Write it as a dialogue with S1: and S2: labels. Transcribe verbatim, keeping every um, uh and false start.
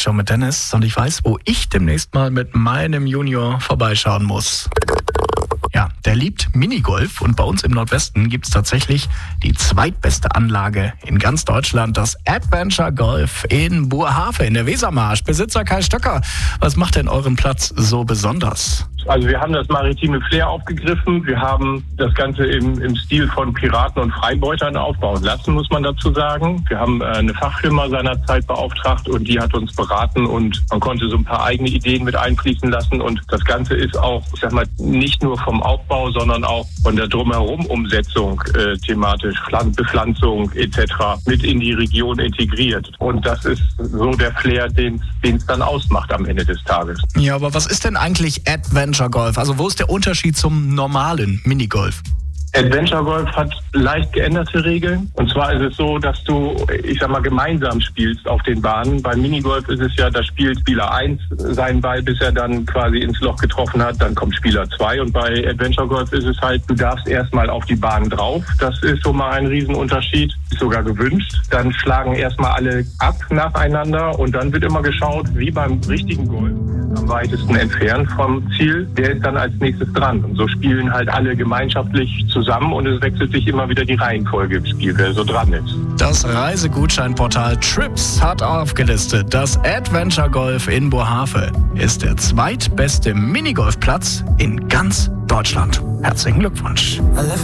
S1: Show mit Dennis und ich weiß, wo ich demnächst mal mit meinem Junior vorbeischauen muss. Ja, der liebt Minigolf und bei uns im Nordwesten gibt's tatsächlich die zweitbeste Anlage in ganz Deutschland, das Adventure Golf in Boerhaave in der Wesermarsch. Besitzer Kai Stöcker, was macht denn euren Platz so besonders?
S2: Also wir haben das maritime Flair aufgegriffen. Wir haben das Ganze im, im Stil von Piraten und Freibeutern aufbauen lassen, muss man dazu sagen. Wir haben äh, eine Fachfirma seinerzeit beauftragt und die hat uns beraten und man konnte so ein paar eigene Ideen mit einfließen lassen. Und das Ganze ist auch, ich sag mal, nicht nur vom Aufbau, sondern auch von der Drumherum-Umsetzung äh, thematisch, Bepflanzung et cetera mit in die Region integriert. Und das ist so der Flair, den es dann ausmacht am Ende des Tages.
S1: Ja, aber was ist denn eigentlich Adventure Golf? Also wo ist der Unterschied zum normalen Minigolf?
S2: Adventure Golf hat leicht geänderte Regeln. Und zwar ist es so, dass du, ich sag mal, gemeinsam spielst auf den Bahnen. Beim Minigolf ist es ja, da spielt Spieler eins seinen Ball, bis er dann quasi ins Loch getroffen hat. Dann kommt Spieler zwei. Und bei Adventure Golf ist es halt, du darfst erstmal auf die Bahn drauf. Das ist so mal ein Riesenunterschied. Ist sogar gewünscht. Dann schlagen erstmal alle ab nacheinander. Und dann wird immer geschaut, wie beim richtigen Golf, am weitesten entfernt vom Ziel, der ist dann als nächstes dran. Und so spielen halt alle gemeinschaftlich zusammen und es wechselt sich immer wieder die Reihenfolge im Spiel, wer so dran ist.
S1: Das Reisegutscheinportal Trips hat aufgelistet, das Adventure Golf in Boerhaave ist der zweitbeste Minigolfplatz in ganz Deutschland. Herzlichen Glückwunsch.